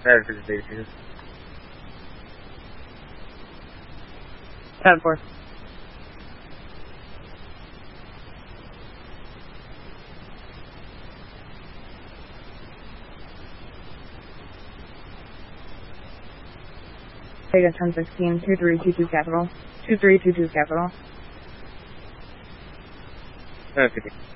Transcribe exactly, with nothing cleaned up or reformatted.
Verification. Tab four. Vega ten sixteen, two three two two capital. two three two two capital. Verification.